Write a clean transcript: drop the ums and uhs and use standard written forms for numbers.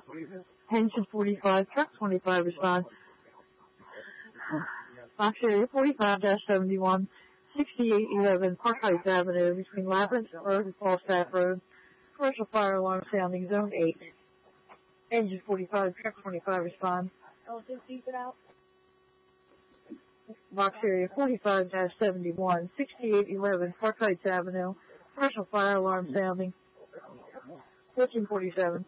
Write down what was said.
Engine 45, truck 25, respond. Box area 45-71, 6811 Park Heights Avenue between Labyrinth Road and Falstaff Road. Commercial fire alarm sounding, zone 8. Engine 45, truck 25, respond. Box area 45-71, 6811 Park Heights Avenue. Commercial fire alarm sounding. 1447.